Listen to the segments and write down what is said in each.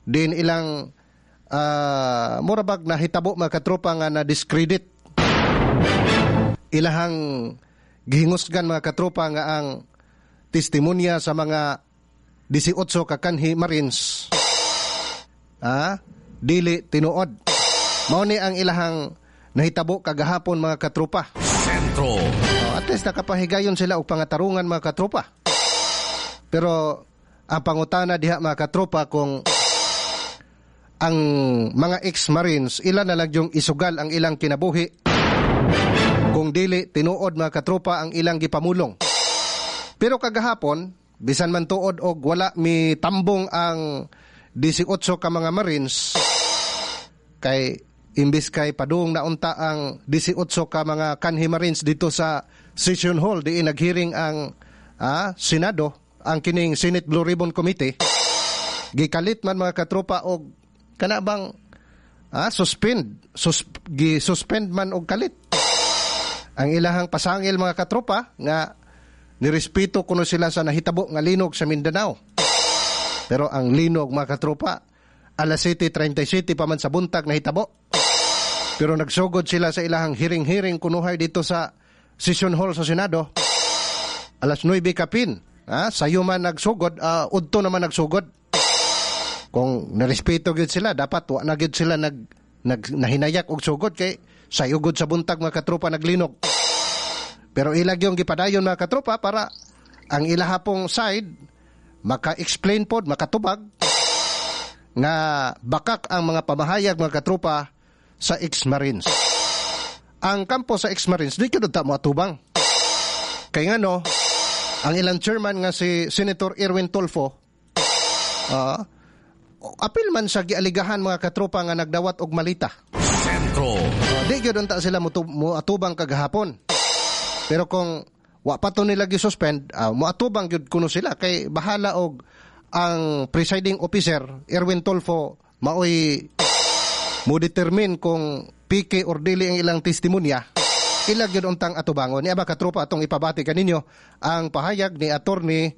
din ilang murabag na hitabo mga katropa nga na discredit ilahang gihingusgan mga katropa nga ang testimonya sa mga 18 ka kanhi Marines dili tinuod. Mao ni ang ilahang nahitabo kagahapon mga katropa. Sentro. At least nakapahigayon sila og pangatarungan mga katropa. Pero ang pangutana diha mga katropa kung ang mga ex-Marines ilan na lang yung isugal ang ilang kinabuhi kung dili tinuod mga katropa ang ilang gipamulong. Pero kagahapon bisan man tuod og wala mi tambong ang 18 ka mga Marines kay imbis kay padung naunta ang 18 ka mga kanhi Marines dito sa Session Hall di naghearing ang Senado ang kining Senate Blue Ribbon Committee. Gikalit man mga katropa og kana bang suspend man og kalit ang ilahang pasangil mga katropa nga nirespeto kuno sila sa nahitabo nga linog sa Mindanao. Pero ang linog mga katropa alas 7:37 pa man sa buntag nahitabo. Pero nagsugod sila sa ilahang hearing kunuhay dito sa Session Hall sa Senado alas 9 kapin. Sayo man nagsugod, udto naman nagsugod. Kung narespeto gyud sila, dapat wa na gyud sila nahinayak og sugod kay sayugod sa buntag mga katropa naglinog. Pero ilag yung gipadayon mga katropa para ang ilahapong side maka-explain pod, makatubag nga bakak ang mga pamahayag mga katropa sa ex-Marines. Ang kampo sa ex-Marines di gyud ta moatubang. Kay ngano ang ilang chairman nga si Senator Erwin Tulfo apil man sa gialigahan mga katropa nga nagdawat og malita. Sentro. Di gyud unta sila moatubang kagahapon. Pero kung wa pa to nila gi-suspend, moatubang gyud kuno sila kay bahala og ang presiding officer Erwin Tulfo maoy mo determine kung piki or dili ang ilang testimonya. Ilag yun untang atubangon. Ni aba katropa atong ipabati kaninyo ang pahayag ni Attorney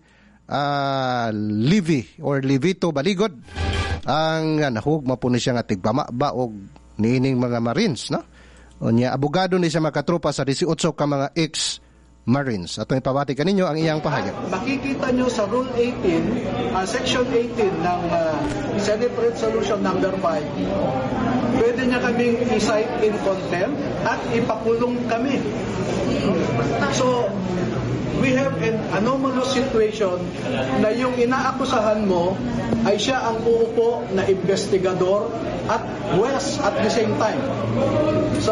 Levito Baligod. Ang nahugma po ni siya nga tigpamaba og niining mga Marines, no? O niya, abogado ni siya mga katropa sa 18 ka mga ex-Marines. Atong ipabati kaninyo ang iyang pahayag. Makikita nyo sa Rule 18, Section 18 ng Senate Resolution number 5, pwede niya kaming i-cite in contempt at ipakulong kami. So, we have an anomalous situation na yung inaakusahan mo ay siya ang uupo na investigador at juez at the same time. So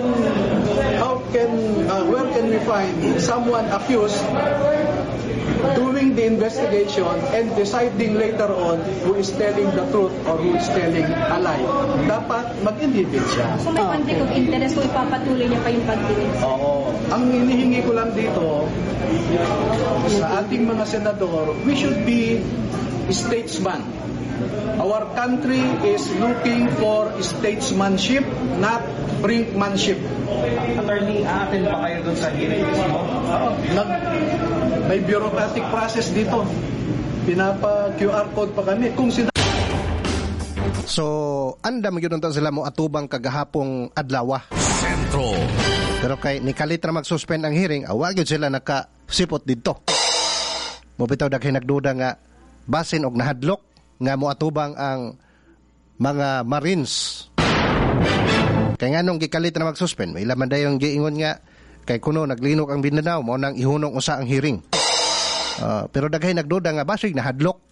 where can we find someone accused doing the investigation and deciding later on who is telling the truth or who is telling a lie? Dapat mag-inhibit siya. So may conflict of interest, so ipapatuloy niya pa yung pag-dinig? Oo. Ang hinihingi ko lang dito sa ating mga senador, we should be statesman. Our country is looking for statesmanship, not brinkmanship. Attorney, aatin pa kayo dun sa hearing mismo? May bureaucratic process dito. Pinapa-QR code pa kami. So, andam yun unta sila mo atubang kagahapong adlaw. Sentro. Pero kay nikalit na mag-suspend ang hearing, awag yun sila nakasipot dito. Mupitaw daghay nagduda nga basin og nahadlok nga moatubang ang mga Marines. Kaya nga nung gikalit na mag-suspend, may laman dayong giingon nga kay kuno naglinog ang Mindanao mo nang ihunong usa ang hearing. Pero daghay nagduda nga basig nahadlok.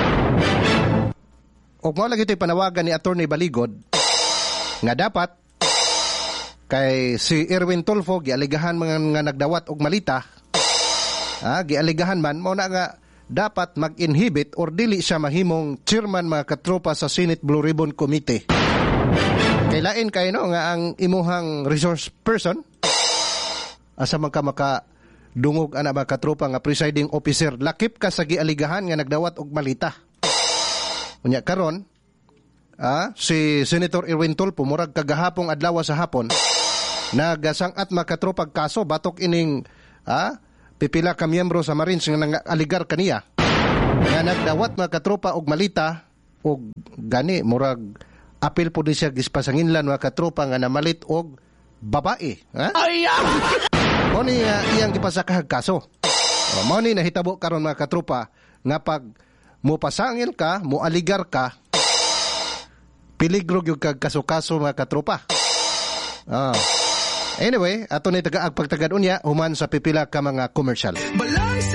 Og mao lagi ito'y panawagan ni Attorney Baligod nga dapat kay si Erwin Tulfo gialigahan mga nagdawat og malita. Gialigahan man mo na nga dapat mag-inhibit or dili siya mahimong chairman mga katropa sa Senate Blue Ribbon Committee. Kailain kayo no nga ang imuhang resource person asa man ka makadungog ana mga katropa nga presiding officer lakip ka sa gialigahan nga nagdawat og malita. Unya karon si Senator Erwin Tulfo murag kagahapong adlaw sa hapon nagasang-at mga katropa kaso batok ining pipila ka miyembro sa Marines nga aligar kaniya nga nagdawat mga katropa og malita og gani murag apil po di siya gispasanginlan mga katropa nga namalit og babae. Ha? Mo ni iyang gipasakahag kaso. Mo ni nahitabo karon mga katropa nga pag mo pasangil ka, mo aligar ka, peligro gyud kag kaso-kaso mga katropa. Anyway, ato ni taga-agpagtagad unya human sa pipila ka mga commercial.